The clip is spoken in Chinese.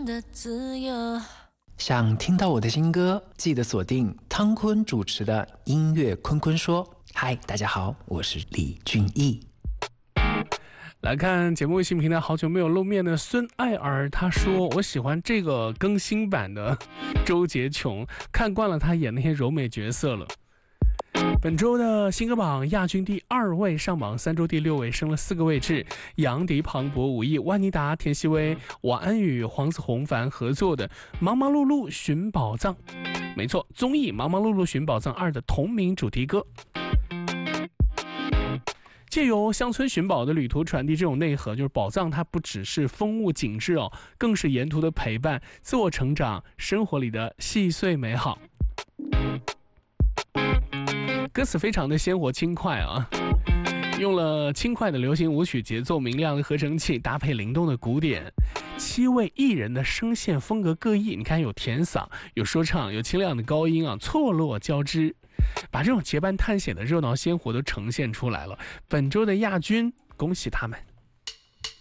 真的自由。 想听到我的新歌，记得锁定汤坤主持的音乐坤坤说。嗨，大家好，我是李俊毅。 来看节目微信平台好久没有露面的孙爱儿，他说我喜欢这个更新版的周洁琼，看惯了他演那些柔美角色了。本周的新歌榜亚军第2位，上榜3周第6位，升了4个位置。杨迪、庞博、武艺、万妮达、田曦薇、王安宇、黄子弘凡合作的《忙忙碌碌寻宝藏》，没错，综艺《忙忙碌碌寻宝藏2》的同名主题歌。借由乡村寻宝的旅途传递这种内核，就是宝藏它不只是风物景致哦，更是沿途的陪伴、自我成长、生活里的细碎美好。歌词非常的鲜活轻快啊，用了轻快的流行舞曲节奏，明亮的合成器搭配灵动的鼓点，7位艺人的声线风格各异，你看有甜嗓，有说唱，有清亮的高音啊，错落交织，把这种结伴探险的热闹鲜活都呈现出来了。本周的亚军，恭喜他们。